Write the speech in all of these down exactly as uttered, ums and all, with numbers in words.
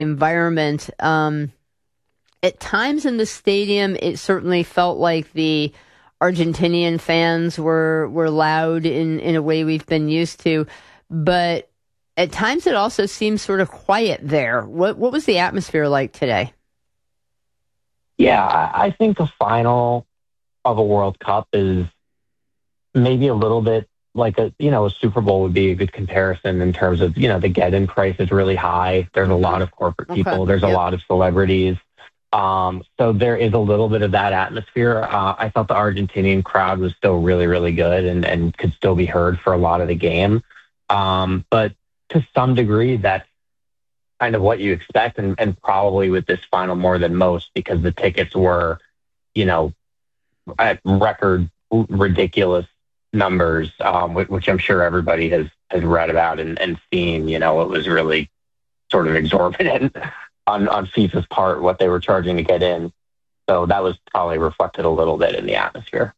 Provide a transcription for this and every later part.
environment. Um, at times in the stadium, it certainly felt like the Argentinian fans were were loud in, in a way we've been used to, but at times it also seems sort of quiet there. What what was the atmosphere like today? Yeah, I I think the final of a World Cup is maybe a little bit like a, you know, a Super Bowl would be a good comparison in terms of, you know, the get-in price is really high. There's a lot of corporate people. Okay. There's a Yep. lot of celebrities. Um, so there is a little bit of that atmosphere. Uh, I thought the Argentinian crowd was still really, really good and, and could still be heard for a lot of the game. Um, but to some degree, that's kind of what you expect, and, and probably with this final more than most because the tickets were, you know, at record ridiculous numbers, um, which, which I'm sure everybody has, has read about and, and seen. You know, it was really sort of exorbitant on, on FIFA's part, what they were charging to get in. So that was probably reflected a little bit in the atmosphere.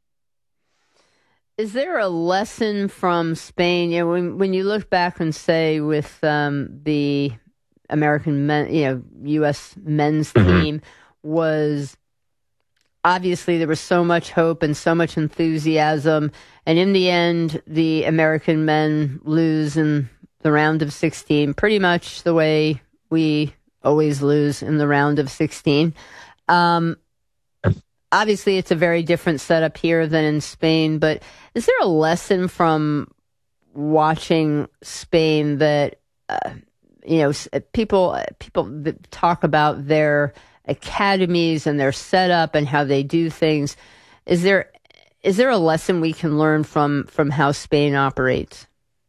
Is there a lesson from Spain? You know, when when you look back and say with um, the American men, you know, U S men's Mm-hmm. team was obviously there was so much hope and so much enthusiasm, and in the end, the American men lose in the round of sixteen, pretty much the way we always lose in the round of sixteen. Um, Obviously, it's a very different setup here than in Spain, but is there a lesson from watching Spain that, uh, you know, people people that talk about their academies and their setup and how they do things? Is there is there a lesson we can learn from from how Spain operates?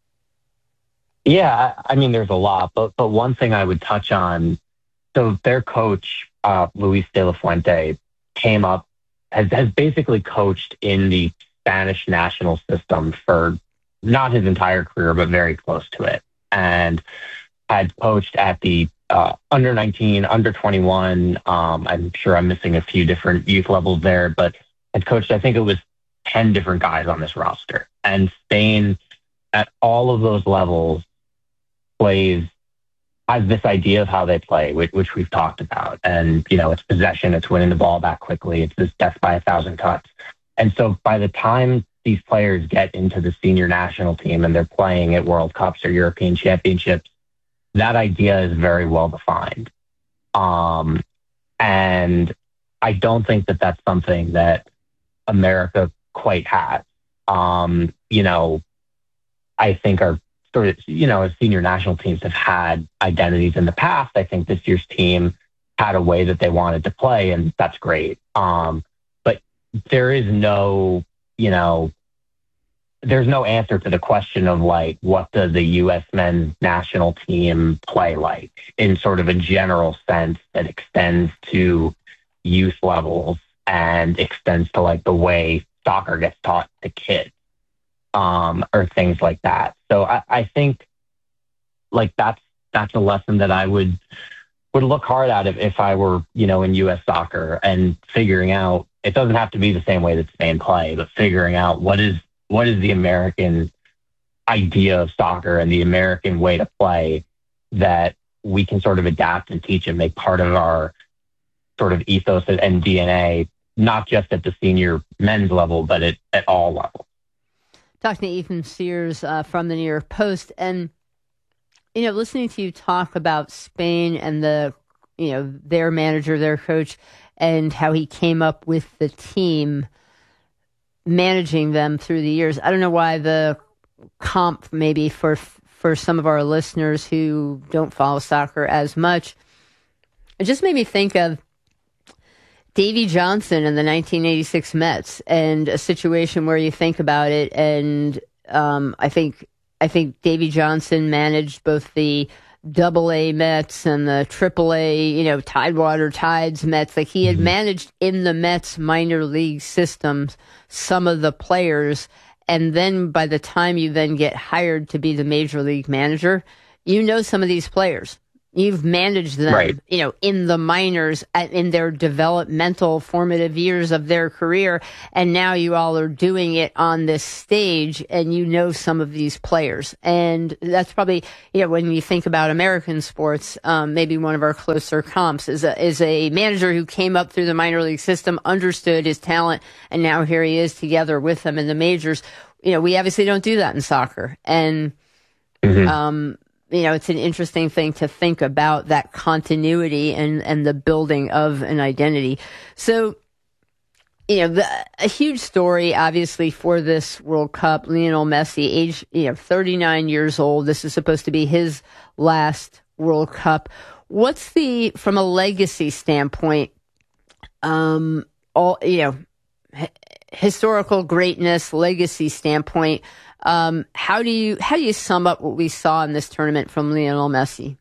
Yeah, I mean, there's a lot, but but one thing I would touch on, so their coach, uh, Luis de la Fuente, came up, has, has basically coached in the Spanish national system for not his entire career, but very close to it, and had coached at the uh, under nineteen, under twenty-one. Um, I'm sure I'm missing a few different youth levels there, but had coached, I think it was ten different guys on this roster. And Spain, at all of those levels, plays has this idea of how they play, which, which we've talked about. And, you know, it's possession, it's winning the ball back quickly, it's this death by a thousand cuts. And so by the time these players get into the senior national team and they're playing at World Cups or European Championships, that idea is very well defined. Um, and I don't think that that's something that America quite has. Um, you know, I think our sort of, you know, as senior national teams have had identities in the past. I think this year's team had a way that they wanted to play, and that's great. Um, but there is no, you know, there's no answer to the question of like, what does the U S men's national team play like in sort of a general sense that extends to youth levels and extends to like the way soccer gets taught to kids. Um, or things like that. So I, I think like that's that's a lesson that I would would look hard at if, if I were, you know, in U S soccer, and figuring out, it doesn't have to be the same way that Spain play, but figuring out what is what is the American idea of soccer and the American way to play that we can sort of adapt and teach and make part of our sort of ethos and D N A, not just at the senior men's level, but at, at all levels. Talking to Ethan Sears uh, from the New York Post, and you know, listening to you talk about Spain and the, you know, their manager, their coach, and how he came up with the team, managing them through the years. I don't know why the comp, maybe for for some of our listeners who don't follow soccer as much, it just made me think of Davey Johnson in the nineteen eighty-six Mets, and a situation where you think about it, and um, I think I think Davey Johnson managed both the Double A Mets and the Triple A, you know, Tidewater Tides Mets. Like he had mm-hmm. managed in the Mets minor league systems some of the players, and then by the time you then get hired to be the major league manager, you know some of these players. You've managed them, right. you know, in the minors, at, in their developmental formative years of their career. And now you all are doing it on this stage, and you know some of these players. And that's probably, you know, when you think about American sports, um, maybe one of our closer comps is a, is a manager who came up through the minor league system, understood his talent, and now here he is together with them in the majors. You know, we obviously don't do that in soccer. And, mm-hmm. um, you know, it's an interesting thing to think about, that continuity and, and the building of an identity. So, you know, the, a huge story, obviously, for this World Cup. Lionel Messi, age, you know, thirty-nine years old. This is supposed to be his last World Cup. What's the, from a legacy standpoint, um, all, you know, h- historical greatness, legacy standpoint, Um, how do you how do you sum up what we saw in this tournament from Lionel Messi?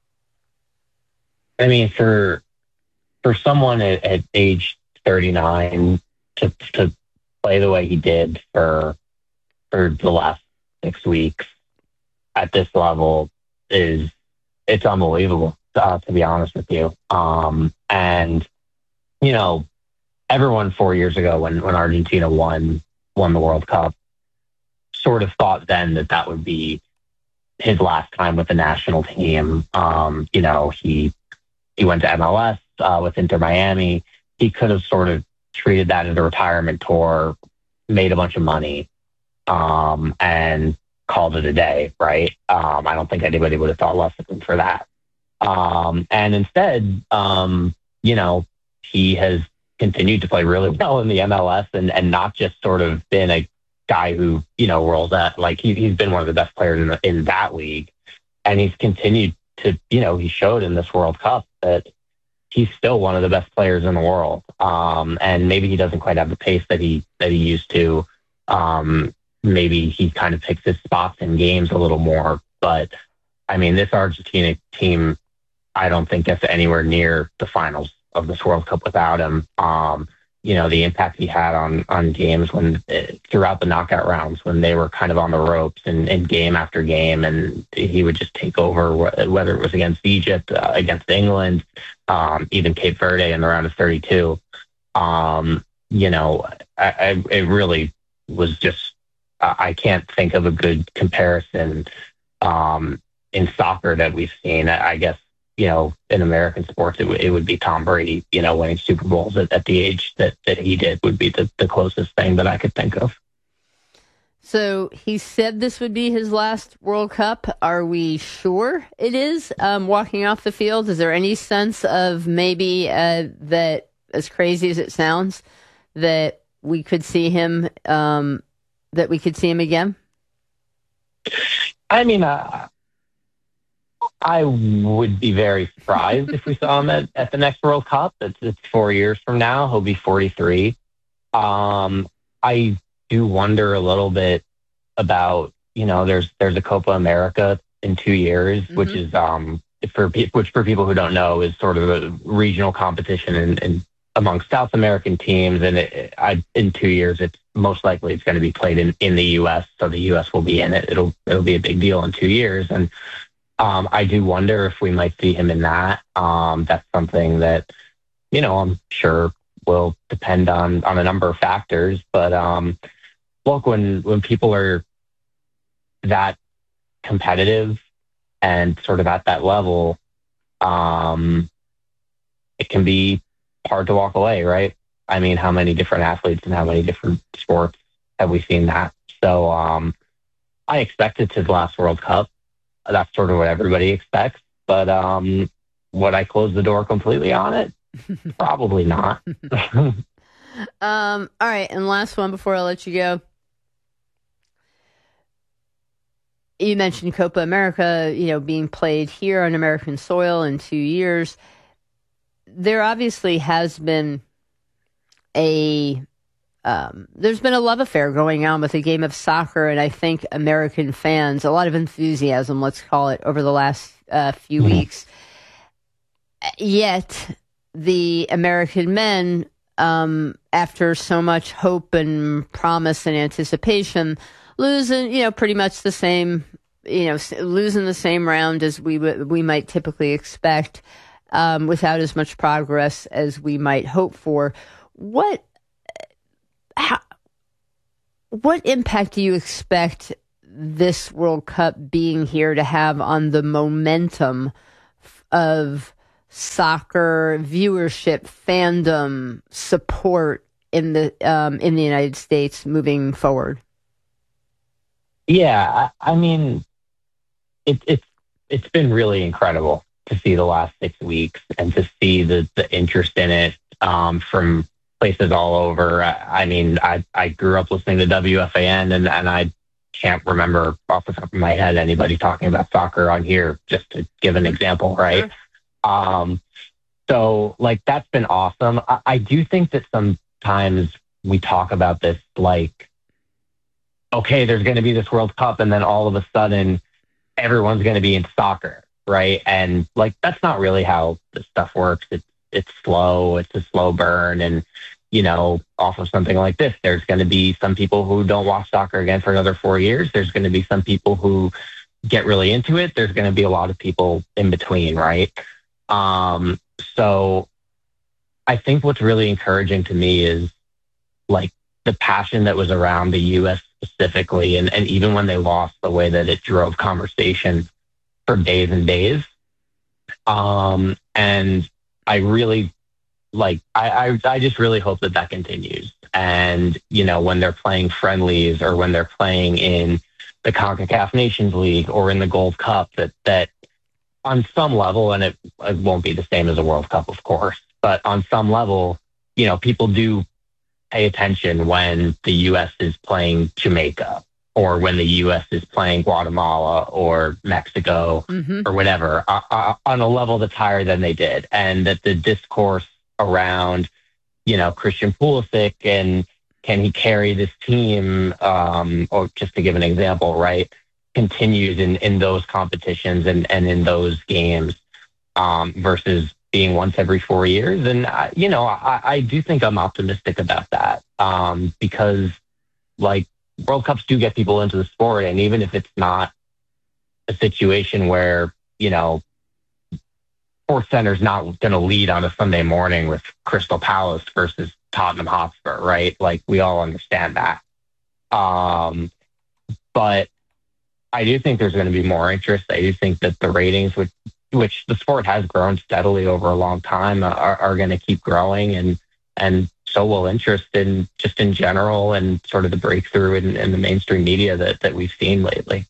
I mean, for for someone at, at age thirty-nine to to play the way he did for for the last six weeks at this level is it's unbelievable. Uh, to be honest with you, um, and you know, everyone four years ago when when Argentina won won the World Cup, sort of thought then that that would be his last time with the national team. Um, you know, he he went to M L S uh, with Inter Miami. He could have sort of treated that as a retirement tour, made a bunch of money, um, and called it a day, right? Um, I don't think anybody would have thought less of him for that. Um, and instead, um, you know, he has continued to play really well in the M L S and, and not just sort of been a guy who, you know, rolls that, like he, he's been one of the best players in, the, in that league. And he's continued to, you know, he showed in this World Cup that he's still one of the best players in the world. Um, and maybe he doesn't quite have the pace that he, that he used to. Um, maybe he kind of picks his spots in games a little more, but I mean, this Argentina team, I don't think gets anywhere near the finals of this World Cup without him. Um, you know, the impact he had on, on games when uh, throughout the knockout rounds, when they were kind of on the ropes and, and game after game, and he would just take over, whether it was against Egypt, uh, against England, um, even Cape Verde in the round of thirty-two. Um, you know, I, I, it really was just, I can't think of a good comparison um, in soccer that we've seen. I, I guess, you know, in American sports, it, w- it would be Tom Brady, you know, winning Super Bowls at, at the age that, that he did would be the, the closest thing that I could think of. So he said this would be his last World Cup. Are we sure it is? Um, walking off the field, is there any sense of maybe uh, that, as crazy as it sounds, that we could see him, um, that we could see him again? I mean, uh, I would be very surprised if we saw him at, at the next World Cup. It's, it's four years from now. He'll be forty-three. Um, I do wonder a little bit about, you know, there's there's a Copa America in two years, mm-hmm. which is um for which for people who don't know is sort of a regional competition in, in among South American teams, and it, I, in two years, it's most likely it's going to be played in, in the U S, so the U S will be in it. It'll it'll be a big deal in two years, and um, I do wonder if we might see him in that. Um, that's something that, you know, I'm sure will depend on on a number of factors. But um, look, when when people are that competitive and sort of at that level, um, it can be hard to walk away, right? I mean, how many different athletes and how many different sports have we seen that? So um, I expect it's his last World Cup. That's sort of what everybody expects. But um, would I close the door completely on it? Probably not. um, all right. And last one before I let you go. You mentioned Copa America, you know, being played here on American soil in two years. There obviously has been a um, there's been a love affair going on with the game of soccer, and I think American fans, a lot of enthusiasm, let's call it, over the last uh, few mm-hmm. weeks. Yet the American men, um, after so much hope and promise and anticipation, lose in, you know, pretty much the same you know, losing the same round as we we might typically expect, um, without as much progress as we might hope for. What, how, what impact do you expect this World Cup being here to have on the momentum of soccer viewership, fandom, support in the um, in the United States moving forward? Yeah, I, I mean, it, it's it's been really incredible to see the last six weeks and to see the, the interest in it um, from places all over. I, I mean, I, I grew up listening to W F A N, and, and I can't remember off the top of my head anybody talking about soccer on here, just to give an example, right? Sure. Um, so, like, that's been awesome. I, I do think that sometimes we talk about this like, okay, there's going to be this World Cup, and then all of a sudden everyone's going to be in soccer, right? And like, that's not really how this stuff works. It's, it's slow. It's a slow burn. And, you know, off of something like this, there's going to be some people who don't watch soccer again for another four years. There's going to be some people who get really into it. There's going to be a lot of people in between, right? Um, so I think what's really encouraging to me is like the passion that was around the U S specifically, and, and even when they lost, the way that it drove conversation for days and days. Um, and I really like, I, I, I just really hope that that continues. And, you know, when they're playing friendlies or when they're playing in the CONCACAF Nations League or in the Gold Cup, that, that on some level, and it, it won't be the same as a World Cup, of course, but on some level, you know, people do pay attention when the U S is playing Jamaica or when the U S is playing Guatemala or Mexico mm-hmm. or whatever uh, uh, on a level that's higher than they did. And that the discourse around, you know, Christian Pulisic and can he carry this team, um, or just to give an example, right, continues in, in those competitions and, and in those games um, versus being once every four years. And, I, you know, I, I do think I'm optimistic about that um, because, like, World Cups do get people into the sport. And even if it's not a situation where, you know, SportsCenter's not going to lead on a Sunday morning with Crystal Palace versus Tottenham Hotspur, right? Like, we all understand that. Um, but I do think there's going to be more interest. I do think that the ratings would, which the sport has grown steadily over a long time, uh, are, are going to keep growing, and and so will interest in just in general and sort of the breakthrough in, in the mainstream media that, that we've seen lately.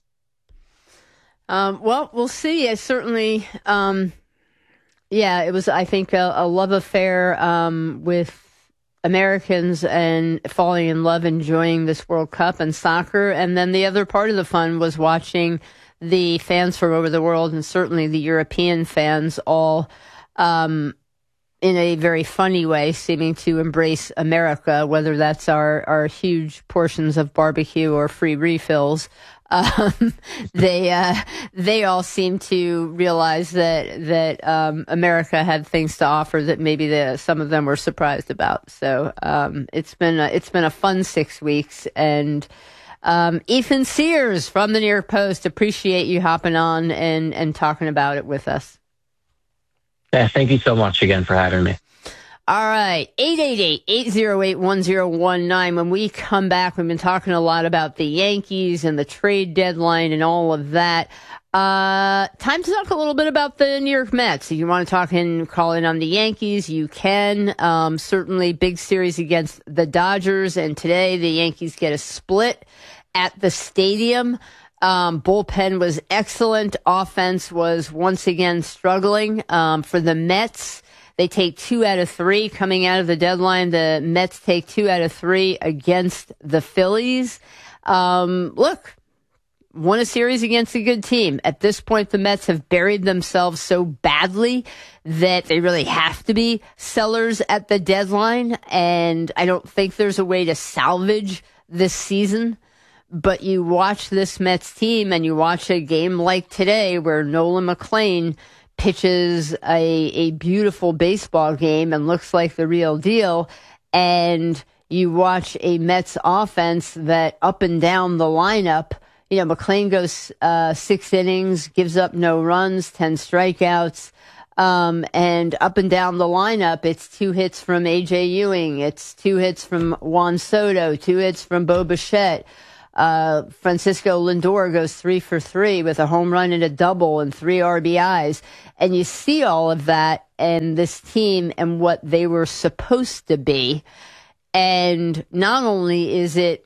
Um, well, we'll see. I certainly, um, yeah, it was, I think, a, a love affair um, with Americans and falling in love, enjoying this World Cup and soccer. And then the other part of the fun was watching the fans from over the world, and certainly the European fans, all um, in a very funny way, seeming to embrace America, whether that's our, our huge portions of barbecue or free refills. Um, they uh, they all seem to realize that that um, America had things to offer that maybe the, some of them were surprised about. So um, it's been a, it's been a fun six weeks, and Um, Ethan Sears from the New York Post, appreciate you hopping on and, and talking about it with us. Yeah, thank you so much again for having me. All right, eight eight eight, eight oh eight, one oh one nine. When we come back, we've been talking a lot about the Yankees and the trade deadline and all of that. Uh, time to talk a little bit about the New York Mets. If you want to talk and call in on the Yankees, you can. Um, certainly big series against the Dodgers, and today the Yankees get a split at the stadium. Um, bullpen was excellent. Offense was once again struggling. Um, for the Mets, they take two out of three coming out of the deadline. The Mets take two out of three against the Phillies. Um, look, won a series against a good team. At this point, the Mets have buried themselves so badly that they really have to be sellers at the deadline. And I don't think there's a way to salvage this season. But you watch this Mets team and you watch a game like today where Nolan McLean pitches a, a beautiful baseball game and looks like the real deal. And you watch a Mets offense that up and down the lineup, you know, McLean goes uh, six innings, gives up no runs, ten strikeouts. Um, and up and down the lineup, it's two hits from A J Ewing. It's two hits from Juan Soto, two hits from Bo Bichette. Uh, Francisco Lindor goes three for three with a home run and a double and three R B Is. And you see all of that and this team and what they were supposed to be. And not only is it,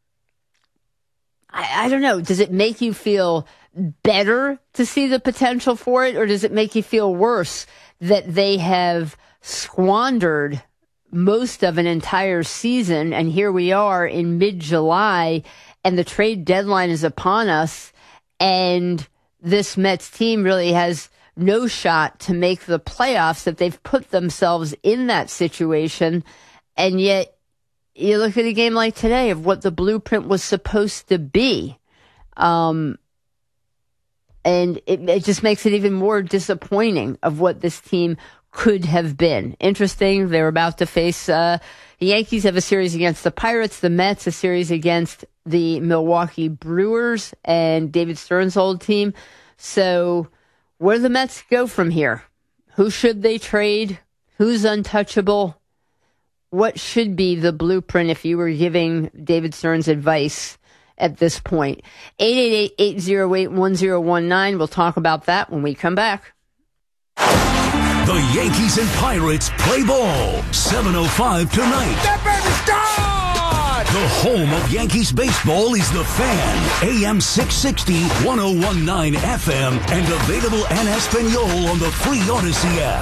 I, I don't know, does it make you feel better to see the potential for it, or does it make you feel worse that they have squandered most of an entire season, and here we are in mid-July, and the trade deadline is upon us, and this Mets team really has no shot to make the playoffs, that they've put themselves in that situation, and yet you look at a game like today of what the blueprint was supposed to be. Um, And it, it just makes it even more disappointing of what this team could have been. Interesting. They're about to face, uh, the Yankees have a series against the Pirates, the Mets a series against the Milwaukee Brewers and David Stern's old team. So where do the Mets go from here? Who should they trade? Who's untouchable? What should be the blueprint if you were giving David Stern's advice at this point? eight eight eight, eight oh eight, one oh one nine. We'll talk about that when we come back. The Yankees and Pirates play ball. seven oh five tonight. That baby's gone! The home of Yankees baseball is The Fan. A M six sixty, ten nineteen F M, and available en Espanol on the free Odyssey app.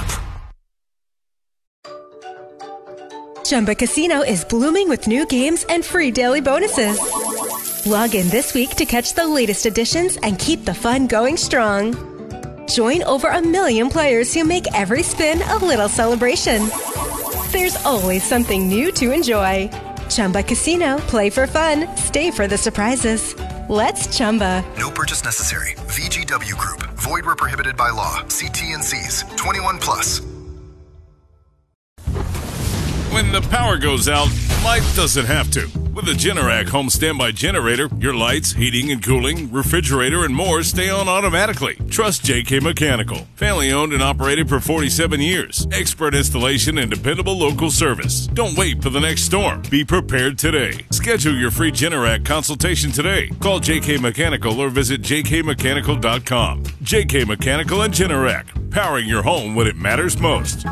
Chumba Casino is blooming with new games and free daily bonuses. Log in this week to catch the latest additions and keep the fun going strong. Join over a million players who make every spin a little celebration. There's always something new to enjoy. Chumba Casino. Play for fun. Stay for the surprises. Let's Chumba. No purchase necessary. V G W Group. Void where prohibited by law. See T N Cs. twenty-one plus. When the power goes out, life doesn't have to. With a Generac home standby generator, your lights, heating and cooling, refrigerator, and more stay on automatically. Trust J K Mechanical. Family owned and operated for forty-seven years. Expert installation and dependable local service. Don't wait for the next storm. Be prepared today. Schedule your free Generac consultation today. Call J K Mechanical or visit j k mechanical dot com. J K Mechanical and Generac. Powering your home when it matters most.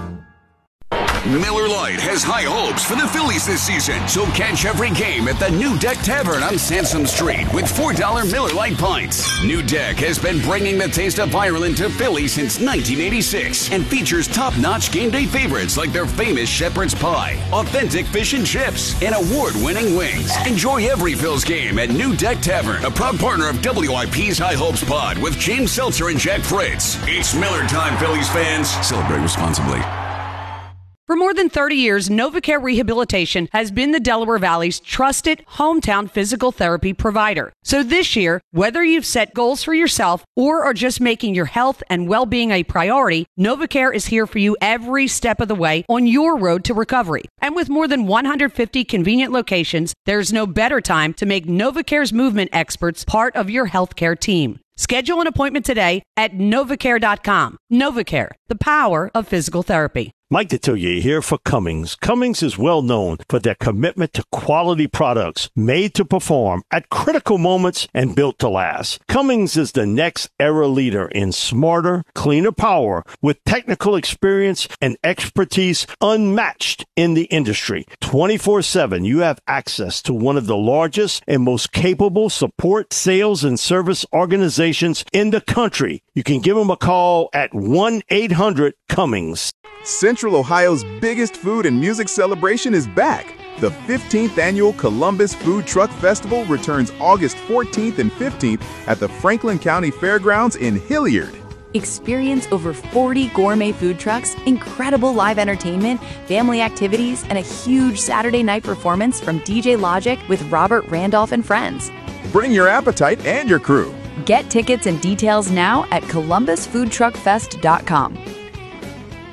Miller Lite has high hopes for the Phillies this season, so catch every game at the New Deck Tavern on Sansom Street with four dollar Miller Lite pints. New Deck has been bringing the taste of Ireland to Philly since nineteen eighty-six and features top-notch game day favorites like their famous shepherd's pie, authentic fish and chips, and award-winning wings. Enjoy every Phil's game at New Deck Tavern, a proud partner of W I P's High Hopes Pod with James Seltzer and Jack Fritz. It's Miller time, Phillies fans. Celebrate responsibly. For more than thirty years, NovaCare Rehabilitation has been the Delaware Valley's trusted hometown physical therapy provider. So this year, whether you've set goals for yourself or are just making your health and well-being a priority, NovaCare is here for you every step of the way on your road to recovery. And with more than one hundred fifty convenient locations, there's no better time to make NovaCare's movement experts part of your healthcare team. Schedule an appointment today at novacare dot com. NovaCare, the power of physical therapy. Mike Detillier here for Cummings. Cummings is well known for their commitment to quality products made to perform at critical moments and built to last. Cummings is the next era leader in smarter, cleaner power with technical experience and expertise unmatched in the industry. twenty-four seven, you have access to one of the largest and most capable support, sales, and service organizations in the country. You can give them a call at one eight hundred Cummings. Central Ohio's biggest food and music celebration is back. The fifteenth Annual Columbus Food Truck Festival returns August fourteenth and fifteenth at the Franklin County Fairgrounds in Hilliard. Experience over forty gourmet food trucks, incredible live entertainment, family activities, and a huge Saturday night performance from D J Logic with Robert Randolph and friends. Bring your appetite and your crew. Get tickets and details now at columbus food truck fest dot com.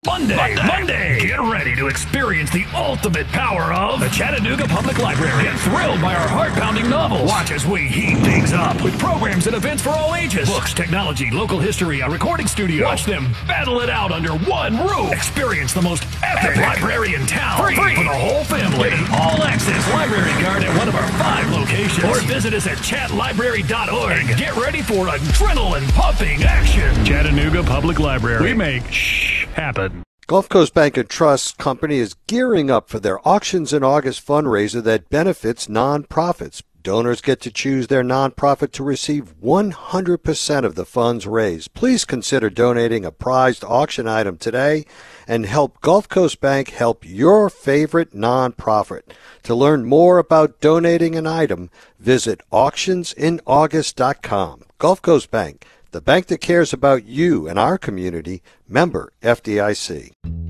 Monday, Monday, Monday, get ready to experience the ultimate power of the Chattanooga Public Library. Get thrilled by our heart-pounding novels. Watch as we heat things up with programs and events for all ages. Books, technology, local history, a recording studio. Watch them battle it out under one roof. Experience the most epic library in town. Free, Free for the whole family. Get an all-access library card at one of our five locations. Or visit us at chat library dot org. And get ready for adrenaline-pumping action. Chattanooga Public Library. We make shh happen. Gulf Coast Bank and Trust Company is gearing up for their Auctions in August fundraiser that benefits nonprofits. Donors get to choose their nonprofit to receive one hundred percent of the funds raised. Please consider donating a prized auction item today and help Gulf Coast Bank help your favorite nonprofit. To learn more about donating an item, visit auctions in august dot com. Gulf Coast Bank, the bank that cares about you and our community. Member F D I C.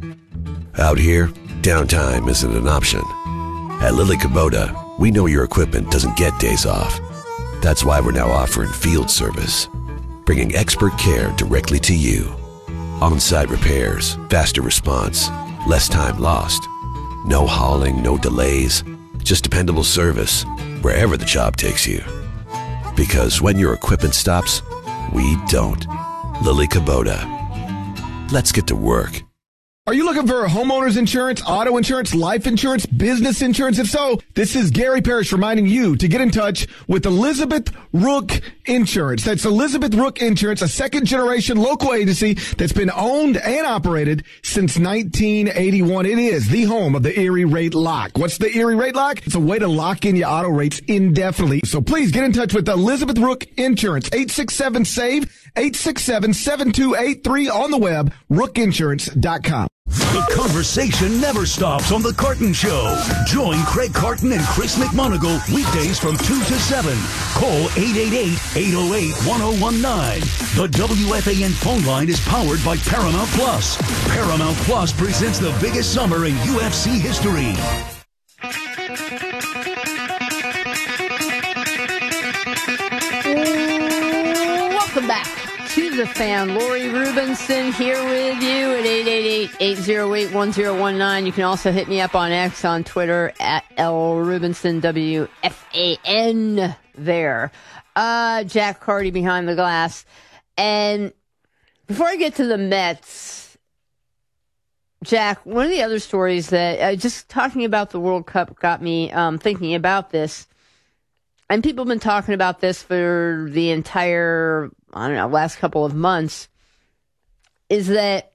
Out here, downtime isn't an option. At Lily Kubota, we know your equipment doesn't get days off. That's why we're now offering field service, bringing expert care directly to you. On-site repairs, faster response, less time lost. No hauling, no delays, just dependable service wherever the job takes you. Because when your equipment stops, we don't. Lily Kubota. Let's get to work. Are you looking for homeowners insurance, auto insurance, life insurance, business insurance? If so, this is Gary Parrish reminding you to get in touch with Elizabeth Rook Insurance. That's Elizabeth Rook Insurance, a second-generation local agency that's been owned and operated since nineteen eighty-one. It is the home of the Erie Rate Lock. What's the Erie Rate Lock? It's a way to lock in your auto rates indefinitely. So please get in touch with Elizabeth Rook Insurance, eight six seven, S A V E, eight six seven, seven two eight three on the web, rook insurance dot com. The conversation never stops on The Carton Show. Join Craig Carton and Chris McMonagle weekdays from two to seven. Call eight eight eight, eight oh eight, one oh one nine. The W F A N phone line is powered by Paramount Plus. Paramount Plus presents the biggest summer in U F C history. Welcome back to The Fan. Lori Rubinson here with you at eight eight eight, eight oh eight, one oh one nine. You can also hit me up on X, on Twitter, at L Rubinson, W F A N there. Uh, Jack Carty behind the glass. And before I get to the Mets, Jack, one of the other stories that, uh, just talking about the World Cup got me um, thinking about this. And people have been talking about this for the entire, I don't know, last couple of months, is that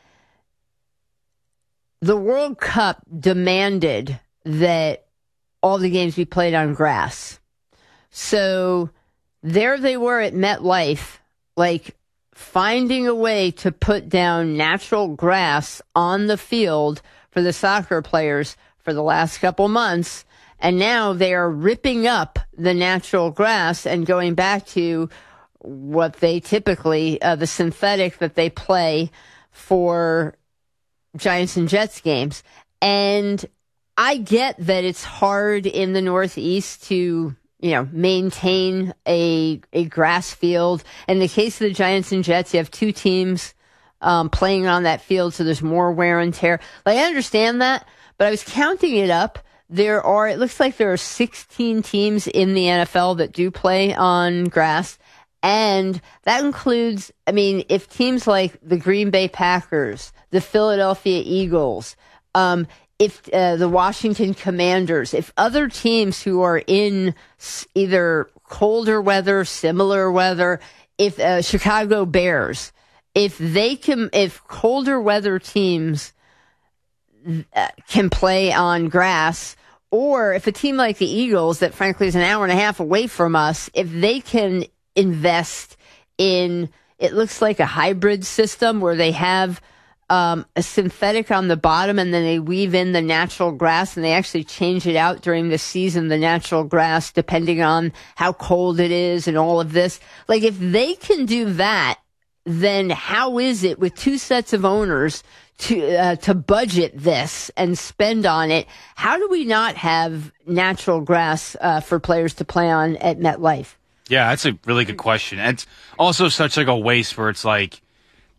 the World Cup demanded that all the games be played on grass. So there they were at MetLife, like finding a way to put down natural grass on the field for the soccer players for the last couple months. And now they are ripping up the natural grass and going back to what they typically, uh, the synthetic that they play for Giants and Jets games. And I get that it's hard in the Northeast to, you know, maintain a a grass field. In the case of the Giants and Jets, you have two teams um, playing on that field, so there's more wear and tear. Like, I understand that, but I was counting it up. There are, it looks like there are sixteen teams in the N F L that do play on grass. And that includes, I mean, if teams like the Green Bay Packers, the Philadelphia Eagles, um, if uh, the Washington Commanders, if other teams who are in either colder weather, similar weather, if uh, Chicago Bears, if they can, if colder weather teams uh, can play on grass, or if a team like the Eagles, that frankly is an hour and a half away from us, if they can invest in, it looks like a hybrid system where they have um, a synthetic on the bottom and then they weave in the natural grass and they actually change it out during the season, the natural grass, depending on how cold it is and all of this. Like, if they can do that, then how is it with two sets of owners to uh, to budget this and spend on it? How do we not have natural grass uh, for players to play on at MetLife? Yeah, that's a really good question. And it's also such like a waste where it's like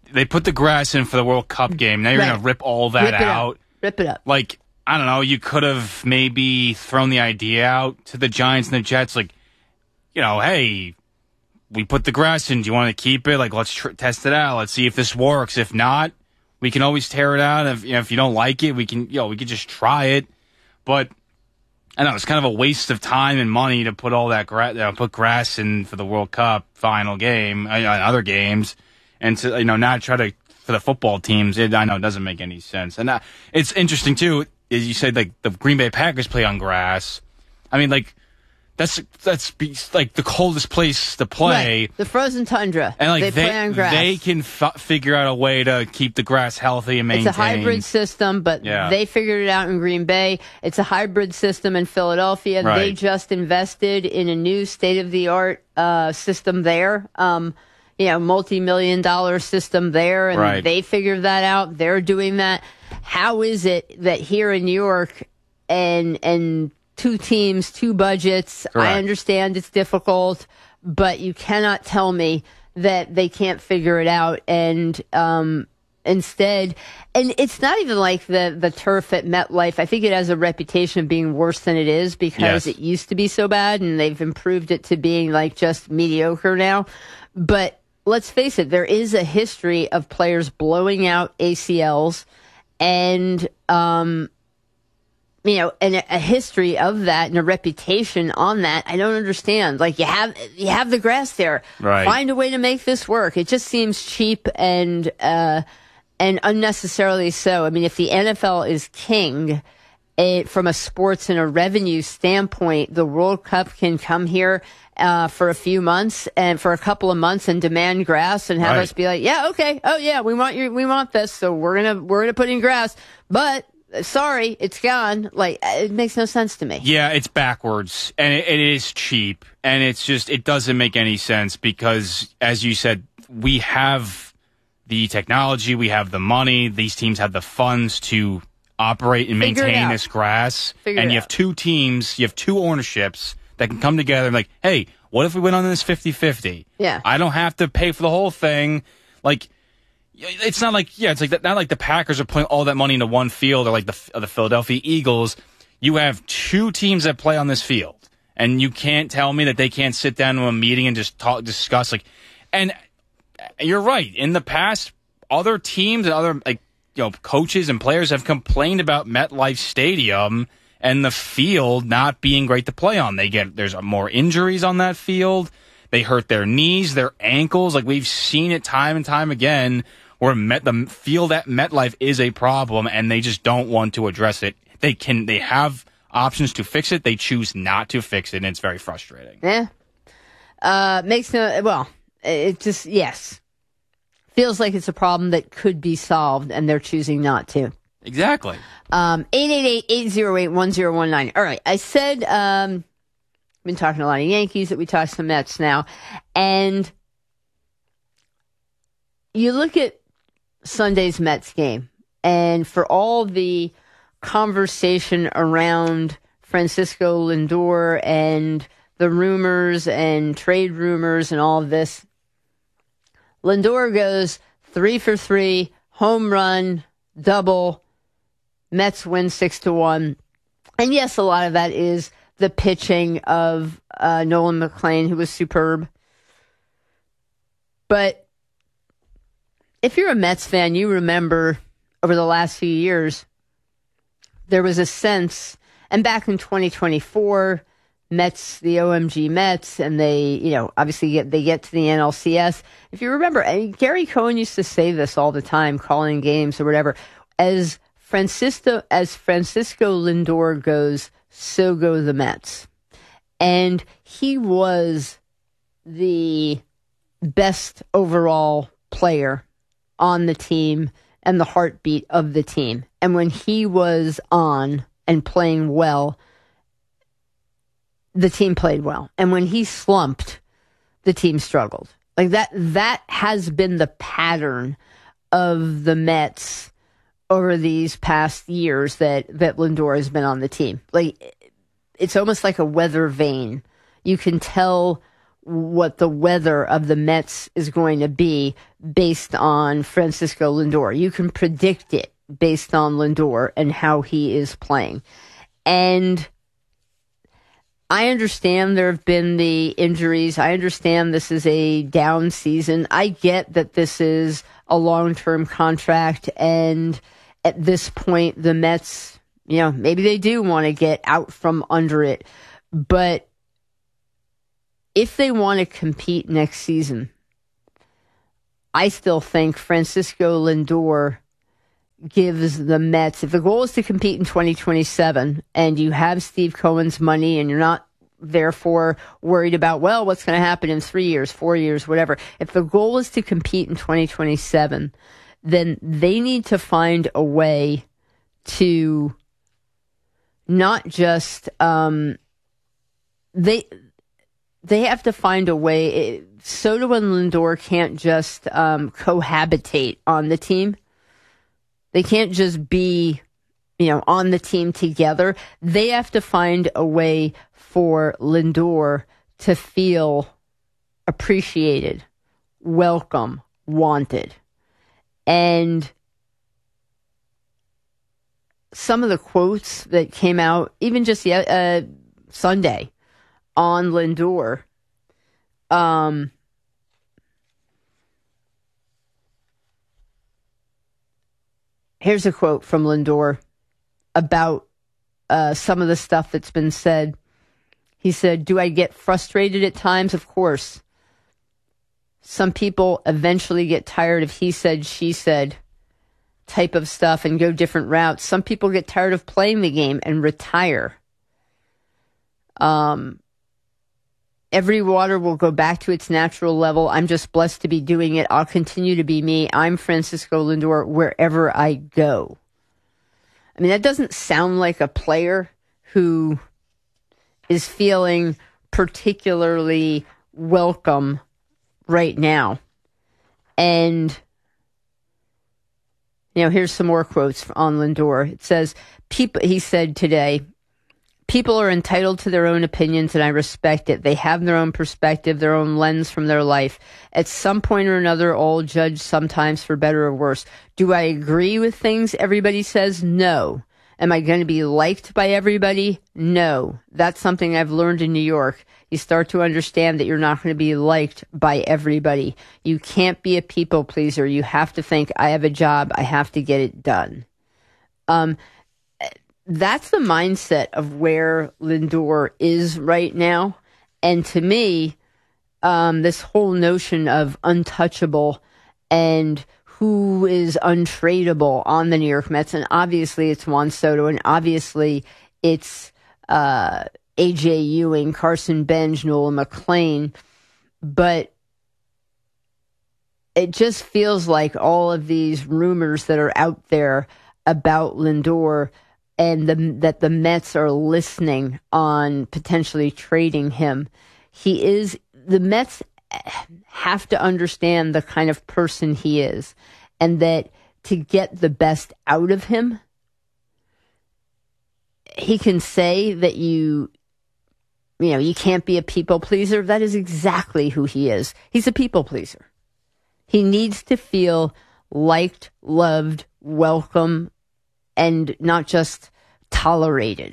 they put the grass in for the World Cup game. Now you're Right. going to rip all that Rip it out. up. Rip it up. Like, I don't know, you could have maybe thrown the idea out to the Giants and the Jets, like, you know, hey, we put the grass in. Do you want to keep it? Like, let's tr- test it out. Let's see if this works. If not, we can always tear it out. If you know, if you don't like it, we can, you know, we could just try it. But I know it's kind of a waste of time and money to put all that gra- uh, put grass in for the World Cup final game uh, and other games, and to you know not try to for the football teams. It, I know it doesn't make any sense, and uh, it's interesting too. As you said, like the Green Bay Packers play on grass. I mean, like. That's that's be, like the coldest place to play. Right. The frozen tundra. And like they, they, play on grass. they can f- figure out a way to keep the grass healthy and maintained. It's a hybrid system, but Yeah. they figured it out in Green Bay. It's a hybrid system in Philadelphia. Right. They just invested in a new state-of-the-art uh, system there. Um, you know, multi-million dollar system there, and Right. they figured that out. They're doing that. How is it that here in New York and and two teams, two budgets. Correct. I understand it's difficult, but you cannot tell me that they can't figure it out. And um, instead, and it's not even like the, the turf at MetLife. I think it has a reputation of being worse than it is because Yes. it used to be so bad, and they've improved it to being like just mediocre now. But let's face it, there is a history of players blowing out A C Ls and, um, you know, and a, a history of that and a reputation on that. I don't understand. Like you have, you have the grass there. Right. Find a way to make this work. It just seems cheap and, uh, and unnecessarily so. I mean, if the N F L is king, it, from a sports and a revenue standpoint, the World Cup can come here, uh, for a few months and for a couple of months and demand grass and have Right. us be like, yeah, okay. Oh yeah, we want you, we want this. So we're going to, we're going to put in grass, but sorry, it's gone. Like, it makes no sense to me. Yeah, it's backwards, and it, it is cheap, and it's just, it doesn't make any sense because, as you said, we have the technology, we have the money, these teams have the funds to operate and Figure it maintain out. this grass, Figure and it you out. have two teams, you have two ownerships that can come together and like, hey, what if we went on this fifty-fifty? Yeah. I don't have to pay for the whole thing. Like, it's not like, yeah, it's like that, not like the Packers are putting all that money into one field or like the, or the Philadelphia Eagles. You have two teams that play on this field, and you can't tell me that they can't sit down to a meeting and just talk, discuss. Like, and you're right. In the past, other teams and other like you know coaches and players have complained about MetLife Stadium and the field not being great to play on. They get there's more injuries on that field. They hurt their knees, their ankles. Like we've seen it time and time again. Where Met, the field at MetLife is a problem, and they just don't want to address it. They can, they have options to fix it. They choose not to fix it, and it's very frustrating. Yeah. Uh, makes no, well, it just, yes. Feels like it's a problem that could be solved, and they're choosing not to. Exactly. Um, eight eight eight, eight oh eight, one oh one nine. All right. I said, um, been talking a lot of Yankees, that we talked some Mets now, and you look at Sunday's Mets game, and for all the conversation around Francisco Lindor and the rumors and trade rumors and all of this, Lindor goes three for three, home run, double, Mets win six to one. And yes, a lot of that is the pitching of uh, Nolan McLean, who was superb. But if you're a Mets fan, you remember over the last few years, there was a sense, and back in twenty twenty-four, Mets, the O M G Mets, and they, you know, obviously get, they get to the N L C S. If you remember, and Gary Cohen used to say this all the time, calling games or whatever, as Francisco, as Francisco Lindor goes, so go the Mets. And he was the best overall player on the team and the heartbeat of the team. And when he was on and playing well, the team played well. And when he slumped, the team struggled. Like that, that has been the pattern of the Mets over these past years that, that Lindor has been on the team. Like, it's almost like a weather vane. You can tell what the weather of the Mets is going to be based on Francisco Lindor. You can predict it based on Lindor and how he is playing. And I understand there have been the injuries. I understand this is a down season. I get that this is a long-term contract, and at this point, the Mets, you know, maybe they do want to get out from under it. But if they want to compete next season, I still think Francisco Lindor gives the Mets, if the goal is to compete in twenty twenty-seven and you have Steve Cohen's money and you're not therefore worried about, well, what's going to happen in three years, four years, whatever. If the goal is to compete in twenty twenty-seven, then they need to find a way to not just, um, they, they have to find a way. Soto and Lindor can't just um, cohabitate on the team. They can't just be, you know, on the team together. They have to find a way for Lindor to feel appreciated, welcome, wanted. And some of the quotes that came out, even just uh, Sunday on Lindor, um, here's a quote from Lindor about uh, some of the stuff that's been said. He said, "Do I get frustrated at times? Of course. Some people eventually get tired of he said, she said type of stuff and go different routes. Some people get tired of playing the game and retire. Um, every water will go back to its natural level. I'm just blessed to be doing it. I'll continue to be me. I'm Francisco Lindor wherever I go." I mean, that doesn't sound like a player who is feeling particularly welcome right now. And, you know, here's some more quotes on Lindor. It says, people, he said today, "People are entitled to their own opinions, and I respect it. They have their own perspective, their own lens from their life. At some point or another, all judge sometimes for better or worse. Do I agree with things everybody says? No. Am I going to be liked by everybody? No. That's something I've learned in New York. You start to understand that you're not going to be liked by everybody. You can't be a people pleaser. You have to think, I have a job. I have to get it done." Um, that's the mindset of where Lindor is right now. And to me, um, this whole notion of untouchable and who is untradeable on the New York Mets, and obviously it's Juan Soto, and obviously it's uh, A J Ewing, Carson Bench, Noel McLean, but it just feels like all of these rumors that are out there about Lindor and the, that the Mets are listening on potentially trading him. He is, the Mets have to understand the kind of person he is, and that to get the best out of him, he can say that you, you know, you can't be a people pleaser. That is exactly who he is. He's a people pleaser. He needs to feel liked, loved, welcome, and not just tolerated.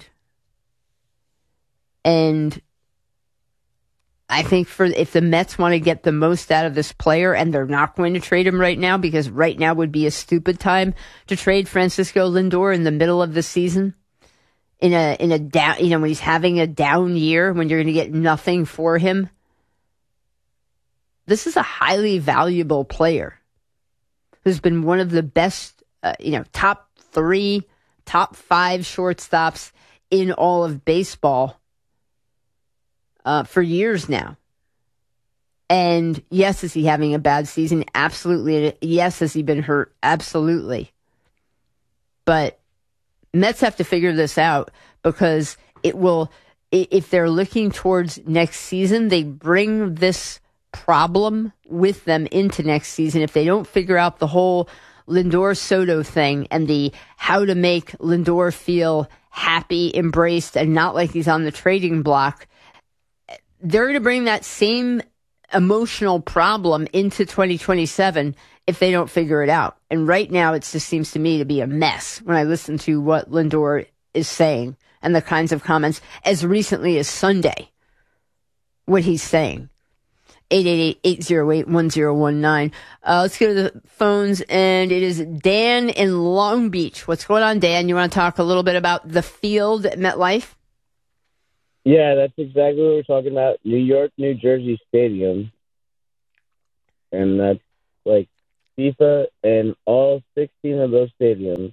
And I think for if the Mets want to get the most out of this player, and they're not going to trade him right now, because right now would be a stupid time to trade Francisco Lindor in the middle of the season, in a in a down, you know, when he's having a down year, when you're going to get nothing for him. This is a highly valuable player who's been one of the best, uh, you know, top three, top five shortstops in all of baseball Uh, for years now. And yes, is he having a bad season? Absolutely. Yes, has he been hurt? Absolutely. But Mets have to figure this out, because it will, if they're looking towards next season, they bring this problem with them into next season. If they don't figure out the whole Lindor Soto thing and the how to make Lindor feel happy, embraced, and not like he's on the trading block, they're going to bring that same emotional problem into twenty twenty-seven if they don't figure it out. And right now, it just seems to me to be a mess when I listen to what Lindor is saying and the kinds of comments as recently as Sunday, what he's saying. eight eight eight, eight oh eight, one oh one nine. Uh, let's go to the phones, and it is Dan in Long Beach. What's going on, Dan? You want to talk a little bit about the field at MetLife? Yeah, that's exactly what we're talking about. New York, New Jersey Stadium. And that's like FIFA and all sixteen of those stadiums.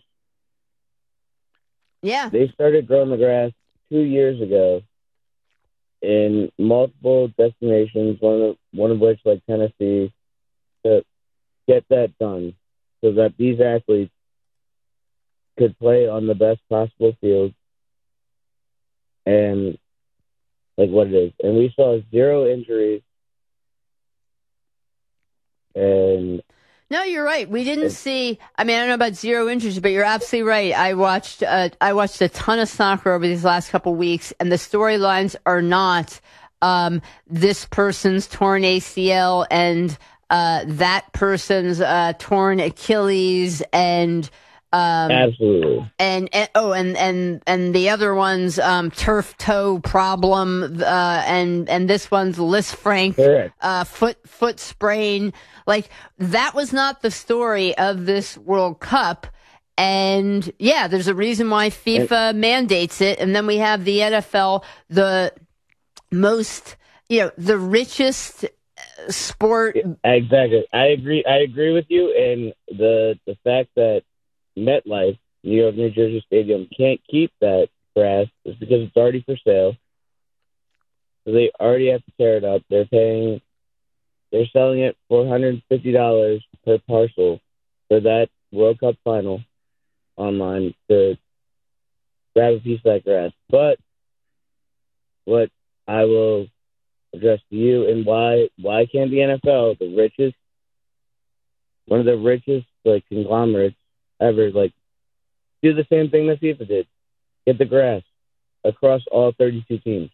Yeah. They started growing the grass two years ago in multiple destinations, one of one of which like Tennessee, to get that done so that these athletes could play on the best possible field and like what it is. And we saw zero injuries. And no, you're right. We didn't see. I mean, I don't know about zero injuries, but you're absolutely right. I watched. Uh, I watched a ton of soccer over these last couple of weeks, and the storylines are not um, this person's torn A C L and uh, that person's uh, torn Achilles and. Um, Absolutely. And, and oh, and and and the other one's um, turf toe problem, uh, and and this one's Lisfranc uh, foot foot sprain. Like that was not the story of this World Cup. And yeah, there's a reason why FIFA and, mandates it, and then we have the N F L, the most, you know, the richest sport. Exactly. I agree. I agree with you, and the the fact that MetLife, New York, New Jersey Stadium, can't keep that grass is because it's already for sale. So they already have to tear it up. They're paying, they're selling it for one hundred fifty dollars per parcel for that World Cup final online to grab a piece of that grass. But what I will address to you and why why can't the N F L, the richest, one of the richest like conglomerates ever, like, do the same thing that FIFA did. Get the grass across all thirty-two teams.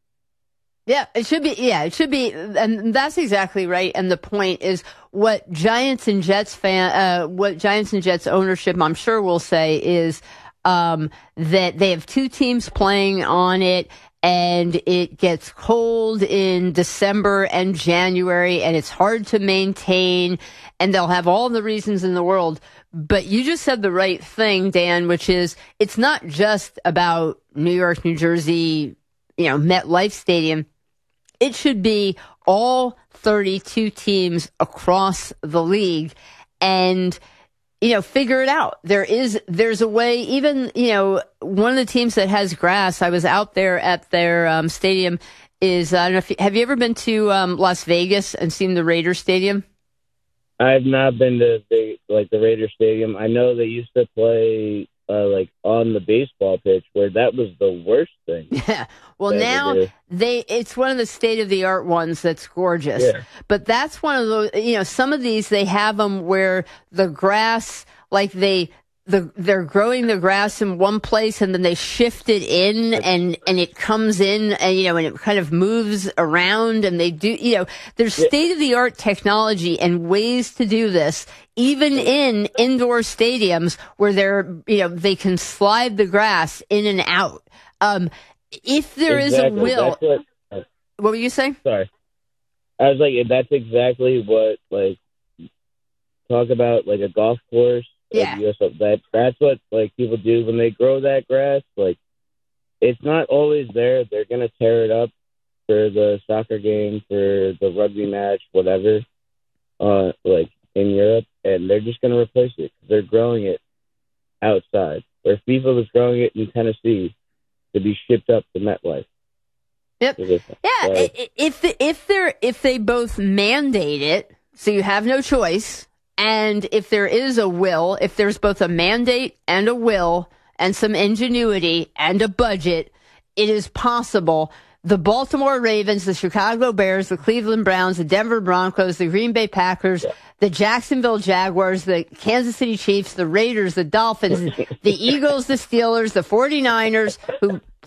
Yeah, it should be. Yeah, it should be. And that's exactly right. And the point is what Giants and Jets fan, uh, what Giants and Jets ownership, I'm sure will say is, um, that they have two teams playing on it, and it gets cold in December and January, and it's hard to maintain, and they'll have all the reasons in the world. But you just said the right thing, Dan, which is it's not just about New York, New Jersey, you know, MetLife Stadium. It should be all thirty-two teams across the league and, you know, figure it out. There is, there's a way, even, you know, one of the teams that has grass, I was out there at their um, stadium is, I don't know if you, have you ever been to um, Las Vegas and seen the Raiders Stadium? I've not been to the, like the Raiders Stadium. I know they used to play uh, like on the baseball pitch, where that was the worst thing. Yeah. Well, now they it's one of the state of the art ones that's gorgeous. Yeah. But that's one of those. You know, some of these they have them where the grass, like they. The, they're growing the grass in one place and then they shift it in and, and it comes in and, you know, and it kind of moves around and they do, you know, there's state of the art technology and ways to do this, even in indoor stadiums where they're, you know, they can slide the grass in and out. Um, if there exactly. is a will, what, uh, what were you saying? Sorry. I was like, that's exactly what, like, talk about like a golf course. Yeah. U S that that's what like people do when they grow that grass. Like, it's not always there. They're gonna tear it up for the soccer game, for the rugby match, whatever. Uh, like in Europe, and they're just gonna replace it. They're growing it outside. Where FIFA was growing it in Tennessee to be shipped up to MetLife. Yep. Yeah. Uh, if the, if they're if they both mandate it, so you have no choice. And if there is a will, if there's both a mandate and a will and some ingenuity and a budget, it is possible. The Baltimore Ravens, the Chicago Bears, the Cleveland Browns, the Denver Broncos, the Green Bay Packers, the Jacksonville Jaguars, the Kansas City Chiefs, the Raiders, the Dolphins, the Eagles, the Steelers, the 49ers, who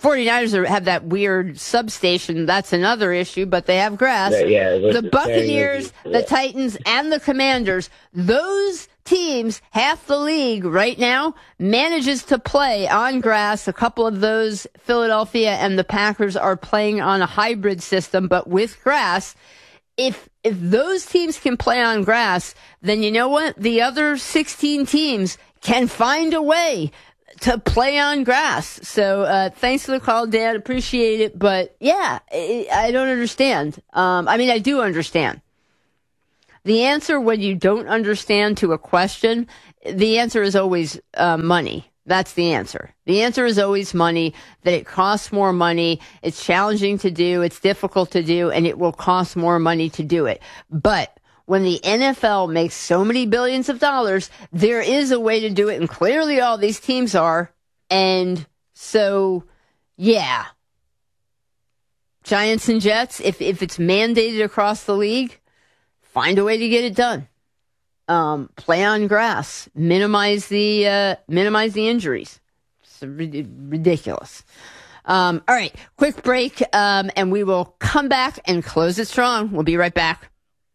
forty-niners are, have that weird substation. That's another issue, but they have grass. Yeah, yeah, the the Buccaneers, yeah. the Titans, and the Commanders, those teams, half the league right now, manages to play on grass. A couple of those, Philadelphia and the Packers, are playing on a hybrid system, but with grass. If if those teams can play on grass, then you know what? The other sixteen teams can find a way to play on grass. So uh, thanks for the call, Dan. Appreciate it. But yeah, I, I don't understand. Um, I mean, I do understand. The answer when you don't understand to a question, the answer is always uh, money. That's the answer. The answer is always money, that it costs more money. It's challenging to do. It's difficult to do, and it will cost more money to do it. But when the N F L makes so many billions of dollars, there is a way to do it, and clearly all these teams are. And so, yeah. Giants and Jets, if, if it's mandated across the league, find a way to get it done. Um, play on grass. Minimize the uh, minimize the injuries. It's ridiculous. Um, all right, quick break, um, and we will come back and close it strong. We'll be right back.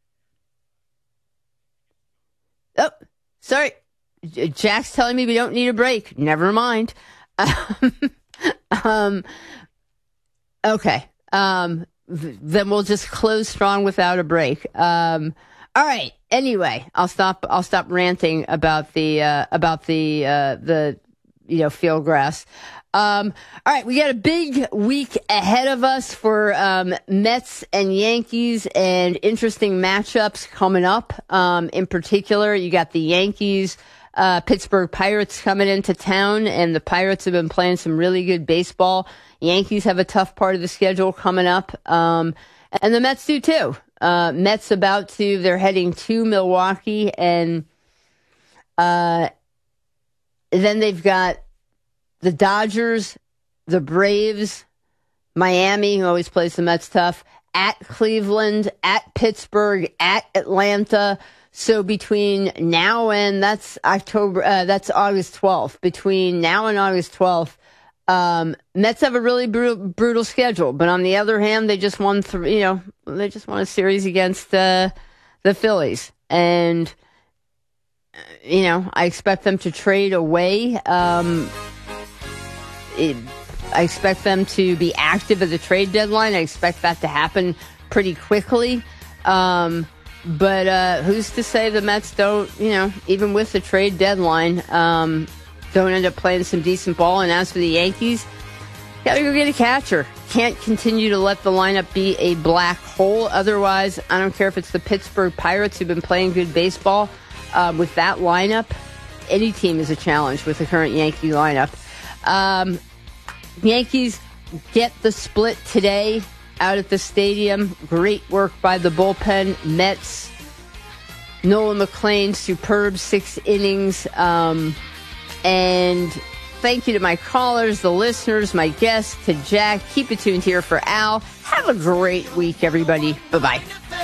Oh, sorry. Jack's telling me we don't need a break. Never mind. um, okay. Um, then we'll just close strong without a break. Um, all right. Anyway, I'll stop. I'll stop ranting about the uh, about the uh, the you know field grass. Um, all right, we got a big week ahead of us for um, Mets and Yankees, and interesting matchups coming up. Um, in particular, you got the Yankees, uh, Pittsburgh Pirates coming into town, and the Pirates have been playing some really good baseball. Yankees have a tough part of the schedule coming up, um, and the Mets do too. Uh, Mets about to, they're heading to Milwaukee, and uh, then they've got the Dodgers, the Braves, Miami, who always plays the Mets tough, at Cleveland, at Pittsburgh, at Atlanta. So between now and that's October, uh, that's August twelfth. Between now and August twelfth, um, Mets have a really brutal, brutal schedule. But on the other hand, they just won three, you know, they just won a series against uh, the Phillies. And, you know, I expect them to trade away. Um, it, I expect them to be active at the trade deadline. I expect that to happen pretty quickly. Um, but uh, who's to say the Mets don't, you know, even with the trade deadline, um, don't end up playing some decent ball. And as for the Yankees, gotta go get a catcher. Can't continue to let the lineup be a black hole. Otherwise, I don't care if it's the Pittsburgh Pirates who've been playing good baseball. Um, with that lineup, any team is a challenge with the current Yankee lineup. Um, Yankees get the split today out at the stadium. Great work by the bullpen. Mets, Nolan McLean, superb six innings. Um, and thank you to my callers, the listeners, my guests, to Jack. Keep it tuned here for Al. Have a great week, everybody. Bye-bye.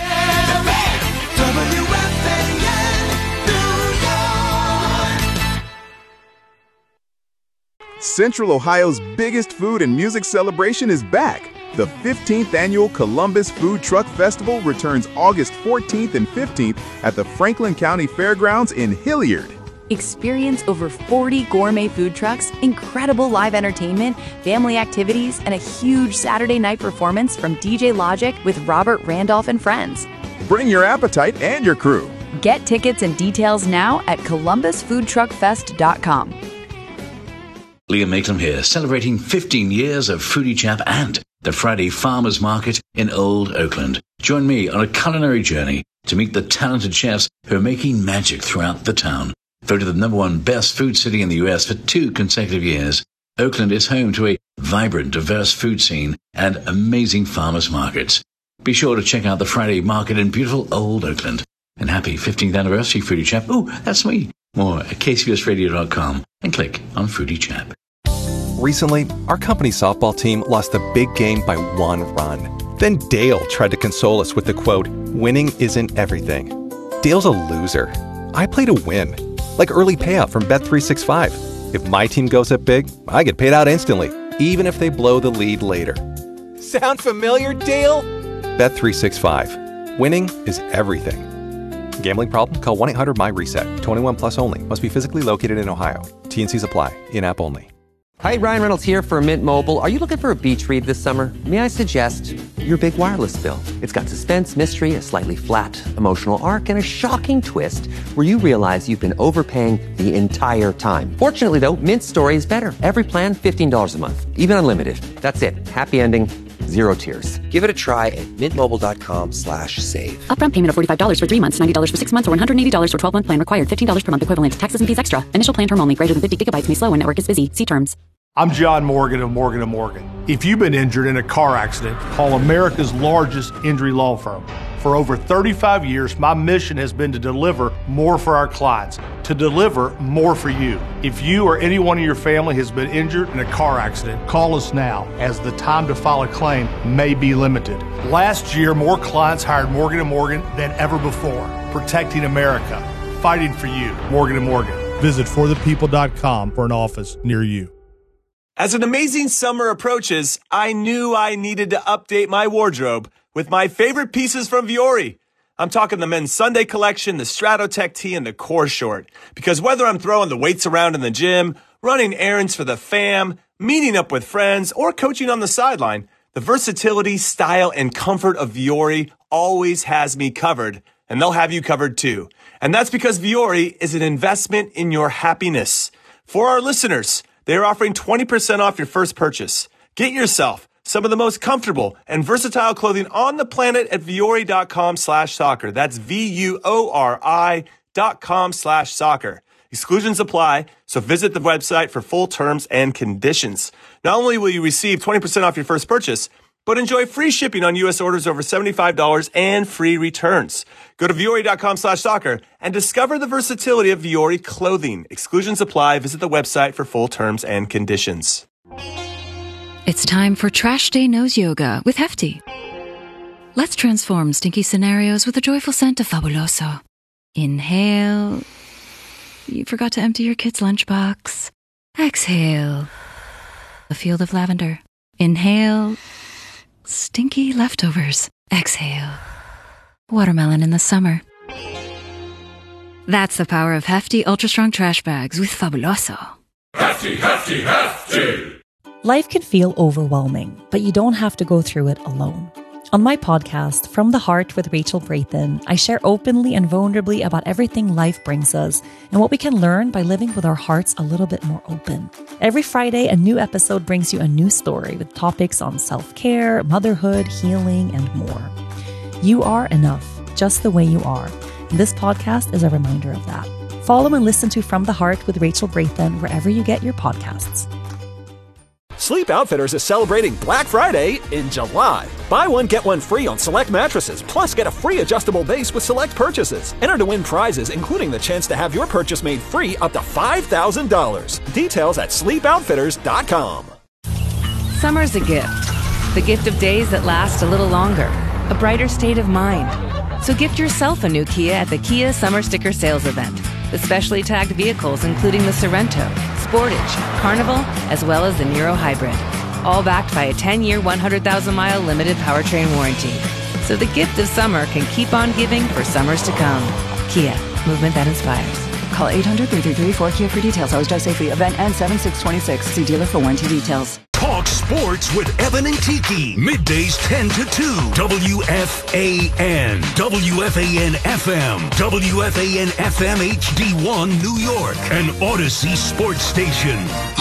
Central Ohio's biggest food and music celebration is back. The fifteenth Annual Columbus Food Truck Festival returns August fourteenth and fifteenth at the Franklin County Fairgrounds in Hilliard. Experience over forty gourmet food trucks, incredible live entertainment, family activities, and a huge Saturday night performance from D J Logic with Robert Randolph and friends. Bring your appetite and your crew. Get tickets and details now at columbus food truck fest dot com. Liam Maitland here, celebrating fifteen years of Foodie Chap and the Friday Farmers Market in Old Oakland. Join me on a culinary journey to meet the talented chefs who are making magic throughout the town. Voted the number one best food city in the U S for two consecutive years, Oakland is home to a vibrant, diverse food scene and amazing farmers markets. Be sure to check out the Friday Market in beautiful Old Oakland. And happy fifteenth anniversary, Foodie Chap. Ooh, that's me. More at k c b s radio dot com and click on Foodie Chap. Recently, our company softball team lost a big game by one run. Then Dale tried to console us with the quote, "Winning isn't everything." Dale's a loser. I play to win. Like early payout from Bet three sixty-five. If my team goes up big, I get paid out instantly. even if they blow the lead later. Sound familiar, Dale? Bet three sixty-five. Winning is everything. Gambling problem? Call one eight hundred my reset. twenty-one plus only. Must be physically located in Ohio. T N Cs apply. In-app only. Hi, Ryan Reynolds here for Mint Mobile. Are you looking for a beach read this summer? May I suggest your big wireless bill? It's got suspense, mystery, a slightly flat, emotional arc, and a shocking twist where you realize you've been overpaying the entire time. Fortunately, though, Mint's story is better. Every plan, fifteen dollars a month. Even unlimited. That's it. Happy ending. Zero tears. Give it a try at mintmobile.com slash save. Upfront payment of forty-five dollars for three months, ninety dollars for six months, or one hundred eighty dollars for twelve-month plan required. fifteen dollars per month equivalent. Taxes and fees extra. Initial plan term only. Greater than fifty gigabytes may slow when network is busy. See terms. I'm John Morgan of Morgan and Morgan. If you've been injured in a car accident, call America's largest injury law firm. For over thirty-five years, my mission has been to deliver more for our clients, to deliver more for you. If you or anyone in your family has been injured in a car accident, call us now, as the time to file a claim may be limited. Last year, more clients hired Morgan and Morgan than ever before, protecting America, fighting for you. Morgan and Morgan. Visit for the people dot com for an office near you. As an amazing summer approaches, I knew I needed to update my wardrobe with my favorite pieces from Vuori. I'm talking the men's Sunday collection, the Stratotech tee, and the core short. Because whether I'm throwing the weights around in the gym, running errands for the fam, meeting up with friends, or coaching on the sideline, the versatility, style, and comfort of Vuori always has me covered, and they'll have you covered too. And that's because Vuori is an investment in your happiness. For our listeners, they're offering twenty percent off your first purchase. Get yourself some of the most comfortable and versatile clothing on the planet at Vuori.com slash soccer. That's V-U-O-R-I dot com slash soccer. Exclusions apply, so visit the website for full terms and conditions. Not only will you receive twenty percent off your first purchase, but enjoy free shipping on U S orders over seventy-five dollars and free returns. Go to Vuori.com slash soccer and discover the versatility of Vuori clothing. Exclusions apply. Visit the website for full terms and conditions. It's time for Trash Day Nose Yoga with Hefty. Let's transform stinky scenarios with a joyful scent of Fabuloso. Inhale. You forgot to empty your kid's lunchbox. Exhale. A field of lavender. Inhale. Stinky leftovers. Exhale. Watermelon in the summer. That's the power of Hefty Ultra Strong Trash Bags with Fabuloso. Hefty, hefty, hefty! Life can feel overwhelming, but you don't have to go through it alone. On my podcast, From the Heart with Rachel Brayton, I share openly and vulnerably about everything life brings us and what we can learn by living with our hearts a little bit more open. Every Friday, a new episode brings you a new story with topics on self-care, motherhood, healing, and more. You are enough, just the way you are. And this podcast is a reminder of that. Follow and listen to From the Heart with Rachel Brayton wherever you get your podcasts. Sleep Outfitters is celebrating Black Friday in July. Buy one, get one free on select mattresses, plus get a free adjustable base with select purchases. Enter to win prizes, including the chance to have your purchase made free up to five thousand dollars. Details at sleep outfitters dot com. Summer's a gift. The gift of days that last a little longer. A brighter state of mind. So gift yourself a new Kia at the Kia Summer Sticker Sales Event. With specially tagged vehicles including the Sorrento, Sportage, Carnival, as well as the Niro Hybrid. All backed by a ten-year, one hundred thousand mile limited powertrain warranty. So the gift of summer can keep on giving for summers to come. Kia, movement that inspires. Call eight hundred, three three three, four Kia for details. Always drive safely. Event ends seven six twenty-six. See dealer for warranty details. Talk sports with Evan and Tiki. Middays ten to two. W F A N. W F A N F M. W F A N F M H D one New York. An Odyssey sports station.